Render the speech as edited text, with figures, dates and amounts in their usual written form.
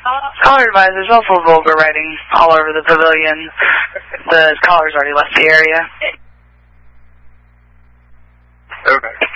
Caller advised, there's also vulgar writing all over the pavilion. The caller's already left the area. Okay.